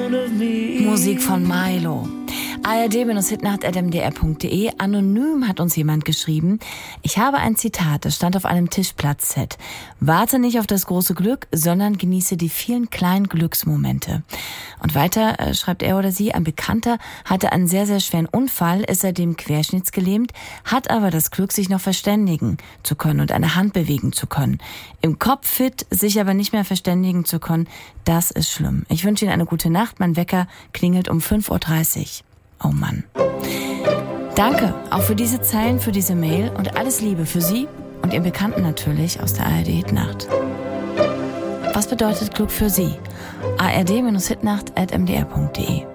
Musik von Milo. ARD-Hitnacht@mdr.de. Anonym hat uns jemand geschrieben: Ich habe ein Zitat, das stand auf einem Tischplatzset. Warte nicht auf das große Glück, sondern genieße die vielen kleinen Glücksmomente. Und weiter schreibt er oder sie: Ein Bekannter hatte einen sehr, sehr schweren Unfall, ist seitdem querschnittsgelähmt, hat aber das Glück, sich noch verständigen zu können und eine Hand bewegen zu können. Im Kopf fit, sich aber nicht mehr verständigen zu können, das ist schlimm. Ich wünsche Ihnen eine gute Nacht. Mein Wecker klingelt um 5:30 Uhr. Oh Mann. Danke auch für diese Zeilen, für diese Mail und alles Liebe für Sie und Ihren Bekannten natürlich aus der ARD-Hitnacht. Was bedeutet Glück für Sie? ARD-Hitnacht@mdr.de